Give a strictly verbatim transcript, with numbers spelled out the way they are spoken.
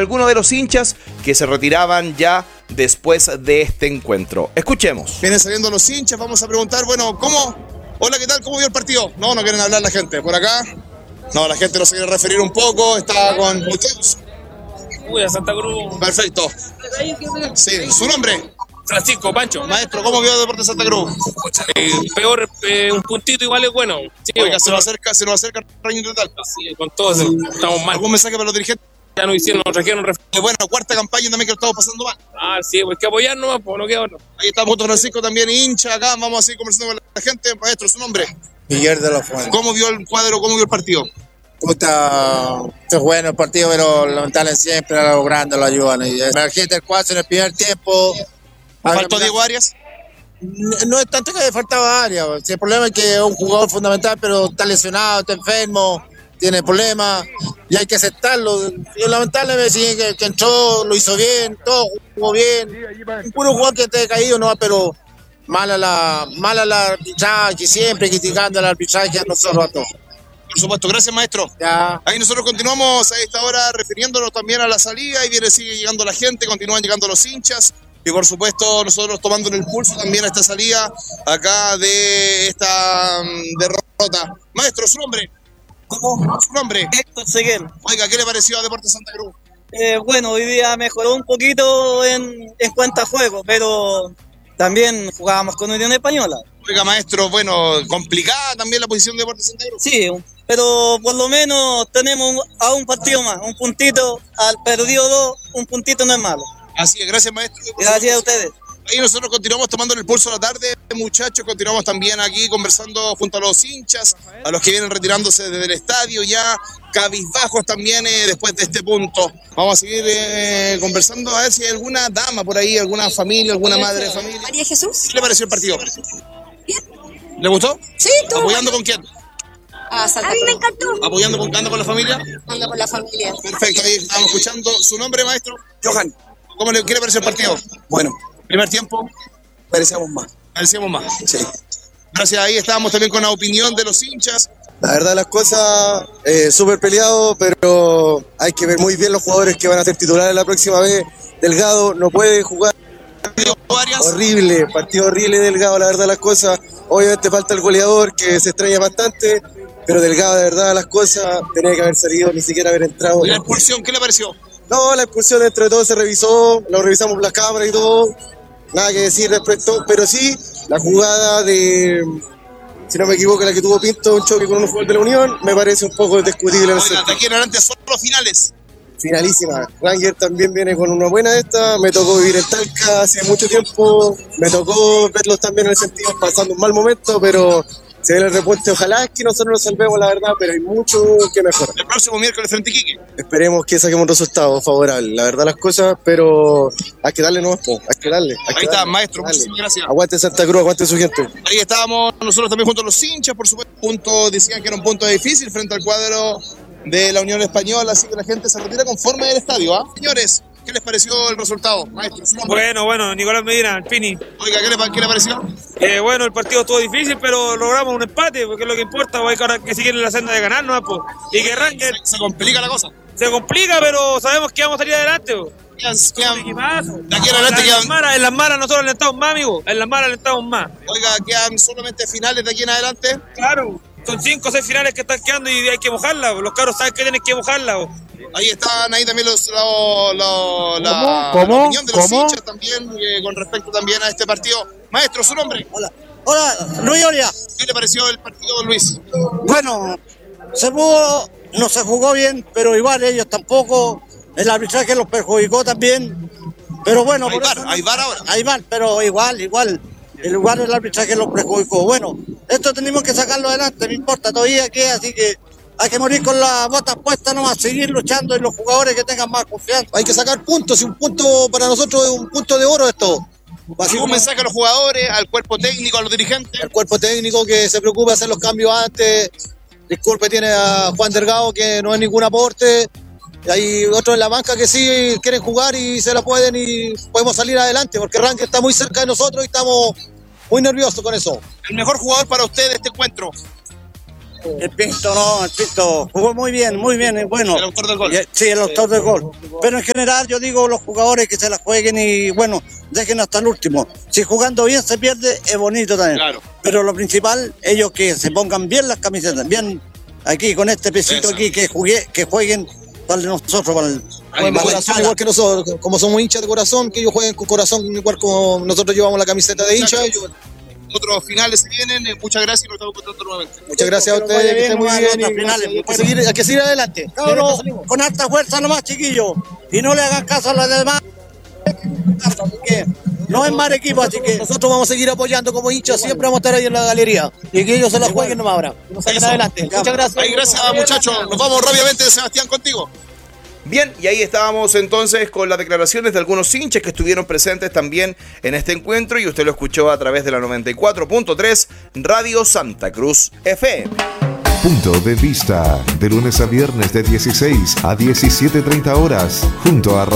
algunos de los hinchas que se retiraban ya después de este encuentro. Escuchemos. Vienen saliendo los hinchas, vamos a preguntar, bueno, ¿cómo? Hola, ¿qué tal? ¿Cómo vio el partido? No, no quieren hablar la gente. ¿Por acá? No, la gente no se quiere referir un poco, está con ustedes. Uy, a Santa Cruz. Perfecto. Sí, ¿su nombre? Francisco, Pancho. Maestro, ¿cómo vio Deportes Santa Cruz? Eh, peor, eh, un puntito igual es bueno. Sí, Oiga, se nos acerca, se nos acerca el ranking total. Sí, con todos estamos mal. ¿Algún mensaje para los dirigentes? Ya nos hicieron, nos trajeron ref... Eh, bueno, cuarta campaña también que lo estamos pasando mal. Ah, sí, pues hay que apoyar nomás, pues no queda otro. Ahí está junto a Francisco también, hincha acá, vamos a seguir conversando con la gente. Maestro, ¿su nombre? Miguel de la Fuente. ¿Cómo vio el cuadro, cómo vio el partido? Puta, es bueno el partido, pero lamentablemente siempre a los grandes lo ayudan. Y la gente del cuatro en el primer tiempo. ¿Faltó Diego Arias? No es tanto que le faltaba Arias. El problema es que es un jugador fundamental, pero está lesionado, está enfermo, tiene problemas y hay que aceptarlo. Y lamentablemente sí, que, que entró, lo hizo bien, todo jugó bien. Un puro jugador que esté caído, no, pero mala la, mala la arbitraje, siempre criticando el arbitraje a nosotros a todos. Por supuesto, gracias maestro. Ya. Ahí nosotros continuamos a esta hora refiriéndonos también a la salida y viene, sigue llegando la gente, continúan llegando los hinchas y por supuesto nosotros tomando el pulso también a esta salida acá de esta um, derrota. Maestro, su nombre. ¿Cómo? Su nombre. Héctor Seguel. Oiga, ¿qué le pareció a Deportes Santa Cruz? Eh, bueno, hoy día mejoró un poquito en, en cuanto a juego, pero también jugábamos con Unión Española. Oiga, maestro, bueno, complicada también la posición de Deportes Santa Cruz. Sí, pero por lo menos tenemos un, a un partido más, un puntito, al perdido dos, un puntito no es malo. Así es, gracias maestro. Gracias a ustedes. Ahí nosotros continuamos tomando el pulso de la tarde, muchachos, continuamos también aquí conversando junto a los hinchas, a los que vienen retirándose desde el estadio ya, cabizbajos también eh, después de este punto. Vamos a seguir eh, conversando a ver si hay alguna dama por ahí, alguna familia, alguna madre de familia. María Jesús. ¿Qué le pareció el partido? Bien. ¿Le gustó? Sí, todo. ¿Apoyando con quién? A, Santa a mí me encantó. ¿Apoyando con, ando con la familia? Ando con la familia. Perfecto, ahí estamos escuchando. ¿Su nombre, maestro? Johan. ¿Cómo le, qué le pareció el partido? Bueno. Primer tiempo. Merecíamos más. Merecíamos más. Sí. Gracias, ahí estábamos también con la opinión de los hinchas. La verdad las cosas, eh, súper peleado, pero hay que ver muy bien los jugadores que van a ser titulares la próxima vez. Delgado no puede jugar. Horrible, partido horrible Delgado, la verdad las cosas. Obviamente falta el goleador que se extraña bastante, pero Delgado, de verdad las cosas, tenía que haber salido, ni siquiera haber entrado. ¿Y la expulsión qué le pareció? No, la expulsión dentro de todo se revisó, lo revisamos las cámaras y todo, nada que decir respecto, pero sí, la jugada de, si no me equivoco, la que tuvo Pinto, un choque con un jugador de la Unión, me parece un poco discutible. Oiga, de aquí en adelante son los finales. Finalísima. Ranger también viene con una buena esta, me tocó vivir en Talca hace mucho tiempo, me tocó verlos también en el sentido pasando un mal momento, pero se ve el repuesto, ojalá es que nosotros lo salvemos la verdad, pero hay mucho que mejorar. El próximo miércoles frente a Iquique. Esperemos que saquemos un resultado favorable, la verdad las cosas, pero hay que darle nuevos, hay que darle. Hay Ahí que está, darle, maestro, darle. muchísimas gracias. Aguante Santa Cruz, aguante su gente. Ahí estábamos nosotros también junto a los hinchas, por supuesto, punto, decían que era un punto difícil frente al cuadro de la Unión Española, así que la gente se retira conforme del estadio, ¿ah? ¿eh? Señores, ¿qué les pareció el resultado, maestro? Bueno, bueno, Nicolás Medina, el Pini. Oiga, ¿qué le, qué le pareció? Eh, bueno, el partido estuvo difícil, pero logramos un empate, porque es lo que importa, hay que, ahora que seguir en la senda de ganar, ¿no? Pues. Y que Ranger... Se, se complica la cosa. Se complica, pero sabemos que vamos a salir adelante. Quedan, quedan, de aquí en adelante en, quedan... las malas, en las malas nosotros alentamos más, amigo. En las malas alentamos más. Oiga, quedan solamente finales de aquí en adelante. Claro. Son cinco o seis finales que están quedando y hay que mojarla. Los cabros saben que tienen que mojarla. Ahí están ahí también los, lo, lo, la, ¿Cómo? la opinión de los ¿Cómo? hinchas también eh, con respecto también a este partido. Maestro, ¿su nombre? Hola. Hola, Luis Oria. ¿Qué le pareció el partido, Luis? Bueno, se pudo, no se jugó bien, pero igual ellos tampoco. El arbitraje los perjudicó también. Pero bueno, hay por bar, eso, hay bar ahora. Hay bar, pero igual, igual. El lugar del arbitraje los perjudicó. Bueno, esto tenemos que sacarlo adelante, no importa, todavía queda, así que hay que morir con las botas puestas nomás, seguir luchando y los jugadores que tengan más confianza. Hay que sacar puntos, y un punto para nosotros es un punto de oro esto. ¿Algún mensaje a los jugadores, al cuerpo técnico, a los dirigentes? El cuerpo técnico que se preocupe de hacer los cambios antes. Disculpe, tiene a Juan Delgado que no es ningún aporte. Hay otros en la banca que sí quieren jugar y se la pueden y podemos salir adelante porque Ranger está muy cerca de nosotros y estamos muy nerviosos con eso. El mejor jugador para usted de este encuentro. El Pinto no, el Pinto jugó muy bien, muy bien, es bueno. El autor del gol. Sí, el autor del gol. Pero en general yo digo los jugadores que se la jueguen y bueno, dejen hasta el último. Si jugando bien se pierde, es bonito también. Claro. Pero lo principal, ellos que se pongan bien las camisetas, bien aquí con este pesito Eso. aquí, que jugué, que jueguen para nosotros, para el, Ahí Con va. corazón igual que nosotros, como somos hinchas de corazón, que ellos jueguen con corazón igual como nosotros llevamos la camiseta de hincha. ellos- Otros finales se vienen. eh, Muchas gracias y nos estamos contando nuevamente. Muchas gracias a Que nos ustedes, vaya que estén muy bien, bien. nomás, y finales, hay, que seguir, hay que seguir adelante. Cabros, con harta fuerza nomás, chiquillos. Y no le hagan caso a los demás. Así que no es mal equipo, así que Nosotros vamos a seguir apoyando como hinchas, siempre vamos a estar ahí en la galería. Y que ellos se la jueguen nomás ahora. Que nos saquen Eso. adelante. Muchas gracias. Ahí, gracias, muchachos. Nos vamos rápidamente, Sebastián, contigo. Bien, y ahí estábamos entonces con las declaraciones de algunos hinchas que estuvieron presentes también en este encuentro y usted lo escuchó a través de la noventa y cuatro punto tres Radio Santa Cruz F M. Punto de vista, de lunes a viernes de dieciséis a diecisiete treinta horas, junto a